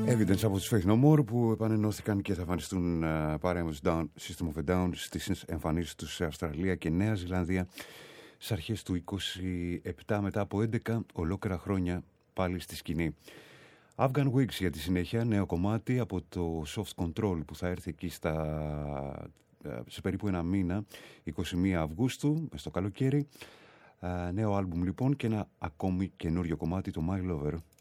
Evidence από τους Faith No More που επανενώθηκαν και θα εμφανιστούν παρέα με τους System of a Down στις εμφανίσεις τους σε Αυστραλία και Νέα Ζηλανδία στις αρχές του 27 μετά από 11 ολόκληρα χρόνια πάλι στη σκηνή. Afghan Wigs για τη συνέχεια, νέο κομμάτι από το Soft Control που θα έρθει εκεί σε περίπου ένα μήνα, 21 Αυγούστου, στο καλοκαίρι. Νέο άλμπουμ λοιπόν και ένα ακόμη καινούριο κομμάτι, το My Lover.